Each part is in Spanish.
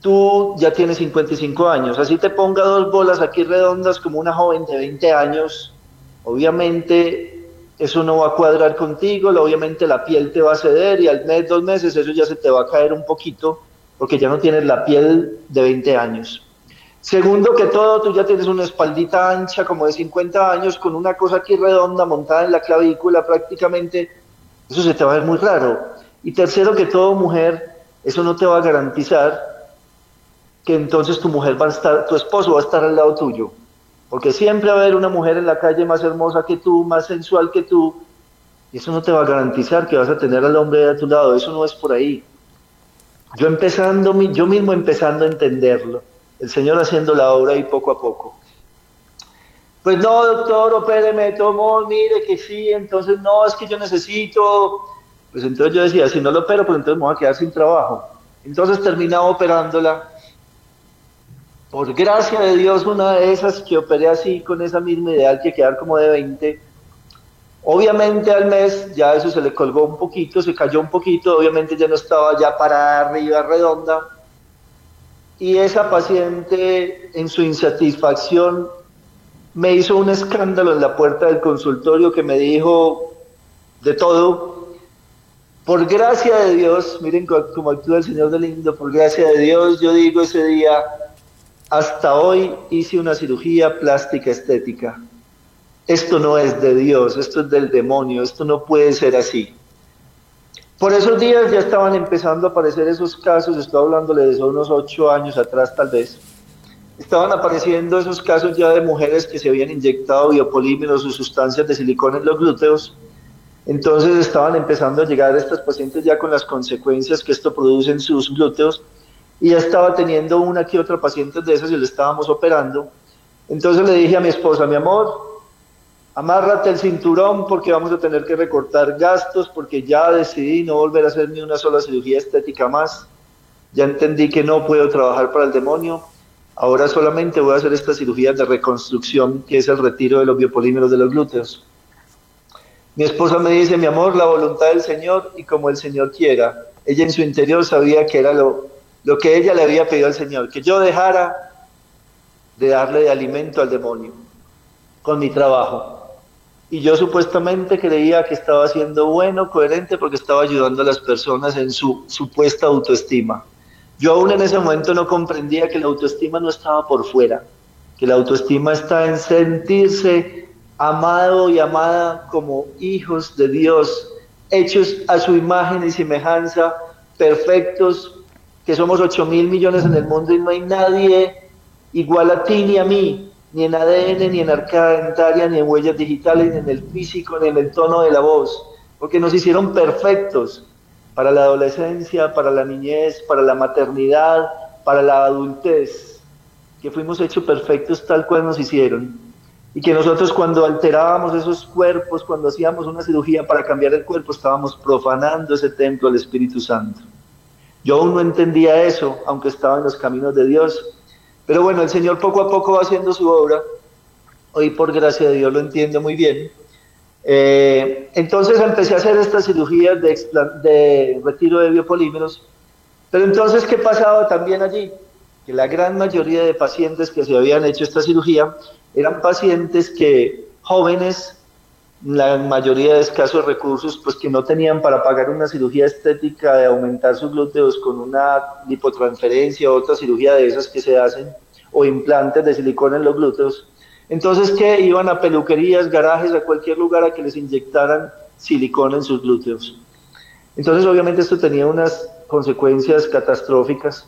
tú ya tienes 55 años, así te ponga dos bolas aquí redondas como una joven de 20 años, obviamente eso no va a cuadrar contigo, obviamente la piel te va a ceder y al mes, 2 meses eso ya se te va a caer un poquito porque ya no tienes la piel de 20 años. Segundo que todo, tú ya tienes una espaldita ancha como de 50 años con una cosa aquí redonda montada en la clavícula prácticamente, eso se te va a ver muy raro. Y tercero que todo, mujer, eso no te va a garantizar que entonces tu mujer va a estar, tu esposo va a estar al lado tuyo. Porque siempre va a haber una mujer en la calle más hermosa que tú, más sensual que tú, y eso no te va a garantizar que vas a tener al hombre a tu lado, eso no es por ahí. Yo mismo empezando a entenderlo, el Señor haciendo la obra y poco a poco. Pues no, doctor, opéreme, tomo, mire que sí, entonces no, es que yo necesito. Pues entonces yo decía, si no lo opero, pues entonces me voy a quedar sin trabajo. Entonces terminaba operándola. Por gracia de Dios, una de esas que operé así, con esa misma ideal que quedar como de 20. Obviamente al mes ya eso se le colgó un poquito, se cayó un poquito, obviamente ya no estaba ya para arriba redonda. Y esa paciente en su insatisfacción me hizo un escándalo en la puerta del consultorio que me dijo de todo. Por gracia de Dios, miren cómo actúa el Señor de lindo, por gracia de Dios, yo digo ese día, hasta hoy hice una cirugía plástica estética. Esto no es de Dios, esto es del demonio, esto no puede ser así. Por esos días ya estaban empezando a aparecer esos casos, estoy hablándole de unos 8 años atrás tal vez, estaban apareciendo esos casos ya de mujeres que se habían inyectado biopolímeros o sustancias de silicona en los glúteos. Entonces estaban empezando a llegar estas pacientes ya con las consecuencias que esto produce en sus glúteos y ya estaba teniendo una que otra paciente de esas y le estábamos operando. Entonces le dije a mi esposa, mi amor, amárrate el cinturón porque vamos a tener que recortar gastos porque ya decidí no volver a hacer ni una sola cirugía estética más. Ya entendí que no puedo trabajar para el demonio. Ahora solamente voy a hacer esta cirugía de reconstrucción, que es el retiro de los biopolímeros de los glúteos. Mi esposa me dice, mi amor, la voluntad del Señor y como el Señor quiera. Ella en su interior sabía que era lo que ella le había pedido al Señor, que yo dejara de darle de alimento al demonio con mi trabajo. Y yo supuestamente creía que estaba siendo bueno, coherente, porque estaba ayudando a las personas en su supuesta autoestima. Yo aún en ese momento no comprendía que la autoestima no estaba por fuera, que la autoestima está en sentirse amado y amada como hijos de Dios, hechos a su imagen y semejanza, perfectos, que somos 8.000 millones en el mundo y no hay nadie igual a ti ni a mí, ni en ADN, ni en arcada dentaria, ni en huellas digitales, ni en el físico, ni en el tono de la voz, porque nos hicieron perfectos para la adolescencia, para la niñez, para la maternidad, para la adultez, que fuimos hechos perfectos tal cual nos hicieron. Y que nosotros cuando alterábamos esos cuerpos, cuando hacíamos una cirugía para cambiar el cuerpo, estábamos profanando ese templo del Espíritu Santo. Yo aún no entendía eso, aunque estaba en los caminos de Dios. Pero bueno, el Señor poco a poco va haciendo su obra. Hoy por gracia de Dios lo entiendo muy bien. Entonces empecé a hacer estas cirugías de retiro de biopolímeros. Pero entonces, ¿qué pasaba también allí? Que la gran mayoría de pacientes que se habían hecho esta cirugía eran pacientes que jóvenes, la mayoría de escasos recursos, pues que no tenían para pagar una cirugía estética de aumentar sus glúteos con una lipotransferencia o otra cirugía de esas que se hacen, o implantes de silicona en los glúteos. Entonces, ¿qué? Iban a peluquerías, garajes, a cualquier lugar a que les inyectaran silicona en sus glúteos. Entonces, obviamente, esto tenía unas consecuencias catastróficas.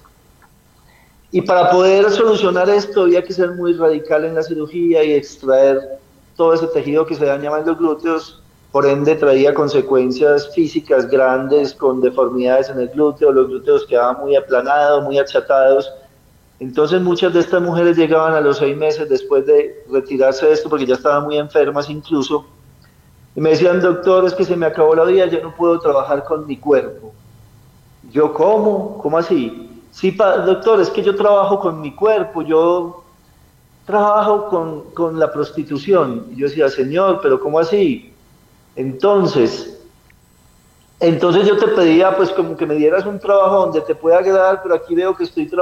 Y para poder solucionar esto había que ser muy radical en la cirugía y extraer todo ese tejido que se dañaba en los glúteos, por ende traía consecuencias físicas grandes con deformidades en el glúteo, los glúteos quedaban muy aplanados, muy achatados. Entonces muchas de estas mujeres llegaban a los 6 meses después de retirarse de esto, porque ya estaban muy enfermas incluso, y me decían, doctor, es que se me acabó la vida, yo no puedo trabajar con mi cuerpo. Yo, ¿cómo? ¿Cómo así? Sí, doctor, es que yo trabajo con mi cuerpo, yo trabajo con la prostitución. Y yo decía, señor, pero ¿cómo así? Entonces, entonces yo te pedía pues como que me dieras un trabajo donde te pueda agradar, pero aquí veo que estoy trabajando